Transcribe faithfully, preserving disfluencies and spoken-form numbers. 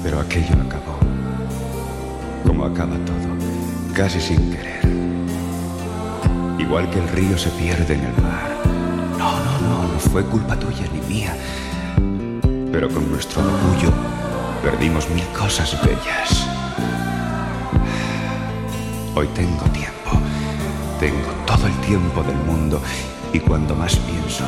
Pero aquello acabó, como acaba todo, casi sin querer. Igual que el río se pierde en el mar. No, no, no, no fue culpa tuya ni mía. Pero con nuestro orgullo perdimos mil cosas bellas. Hoy tengo tiempo, tengo todo el tiempo del mundo, y cuando más pienso,